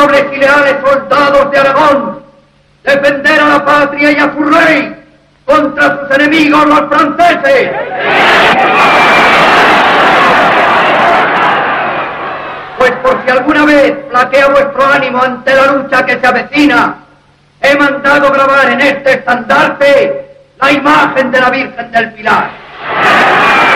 nobles y leales soldados de Aragón, defender a la patria y a su rey contra sus enemigos los franceses. Pues por si alguna vez flaquea vuestro ánimo ante la lucha que se avecina, he mandado grabar en este estandarte la imagen de la Virgen del Pilar.